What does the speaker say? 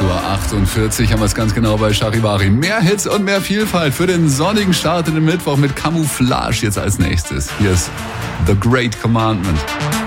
6:48 haben wir es ganz genau bei Charivari. Mehr Hits und mehr Vielfalt für den sonnigen Start in den Mittwoch mit Camouflage jetzt als nächstes. Hier ist The Great Commandment.